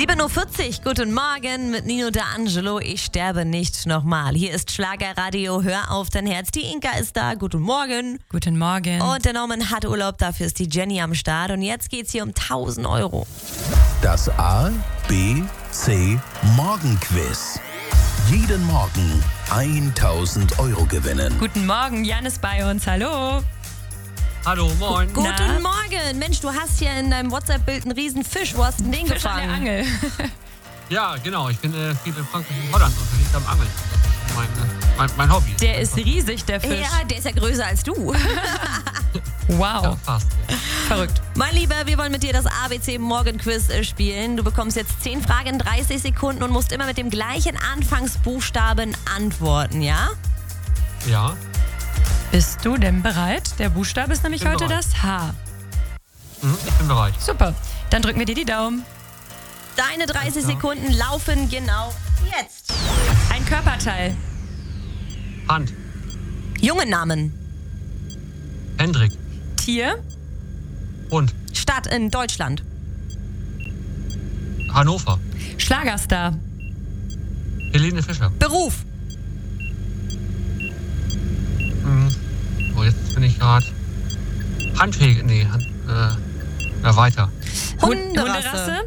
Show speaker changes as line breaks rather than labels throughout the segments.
7.40 Uhr, guten Morgen mit Nino D'Angelo. Ich sterbe nicht nochmal. Hier ist Schlagerradio, hör auf dein Herz. Die Inka ist da, guten Morgen.
Guten Morgen.
Und der Norman hat Urlaub, dafür ist die Jenny am Start. Und jetzt geht's hier um 1.000 Euro.
Das A, B, C Morgenquiz. Jeden Morgen 1.000 Euro gewinnen.
Guten Morgen, Jan ist bei uns. Hallo.
Hallo, moin.
Guten Morgen. Mensch, du hast hier in deinem WhatsApp-Bild einen riesen Fisch. Wo hast du den
Fisch an der
gefangen?
Angel.
Ja, genau. Ich bin viel in Frankreich und Holland unterwegs am Angeln. Das ist mein Hobby.
Der ist riesig, der Fisch.
Ja, der ist ja größer als du.
Wow,
Ja, fast.
verrückt.
Mein Lieber, wir wollen mit dir das ABC Morgenquiz spielen. Du bekommst jetzt 10 Fragen in 30 Sekunden und musst immer mit dem gleichen Anfangsbuchstaben antworten, ja?
Ja.
Bist du denn bereit? Der Buchstabe ist nämlich
Bin
heute
bereit.
das H.
Ich bin bereit.
Super, dann drücken wir dir die Daumen.
Deine 30
Alles klar.
Sekunden laufen genau jetzt.
Ein Körperteil.
Hand.
Jungen Namen.
Hendrik.
Tier.
Hund.
Stadt in Deutschland.
Hannover.
Schlagerstar.
Helene Fischer.
Beruf.
Oh, jetzt bin ich gerade. Handfähig. Nee, weiter.
Hunderasse.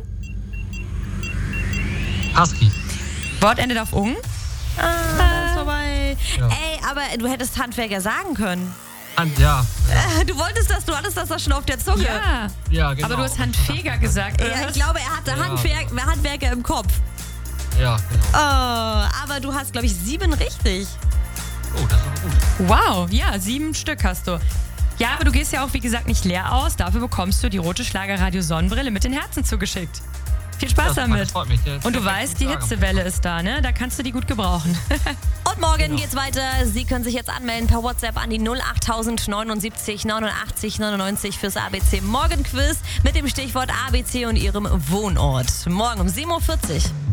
Husky.
Wort endet auf ung.
Das ist vorbei.
Ja.
Ey, aber du hättest Handwerker sagen können.
Hand, ja.
Du hattest das doch schon auf der Zunge.
Ja,
Ja, genau.
aber du hast Handfeger gesagt.
Ja, ich glaube, er hatte
Ja.
Handwerker im Kopf.
Ja, genau.
Aber du hast, glaube ich, 7 richtig.
Oh, das ist aber gut.
Wow, ja, 7 Stück hast du. Ja, aber du gehst ja auch, wie gesagt, nicht leer aus. Dafür bekommst du die rote Schlagerradio-Sonnenbrille mit den Herzen zugeschickt. Viel Spaß
Das
damit.
freut mich.
Und du weißt, die Hitzewelle ist da, ne? Da kannst du die gut gebrauchen.
Und morgen
Genau.
geht's weiter. Sie können sich jetzt anmelden per WhatsApp an die 08000 79 89 99 fürs ABC Morgenquiz mit dem Stichwort ABC und Ihrem Wohnort. Morgen um 7.40 Uhr.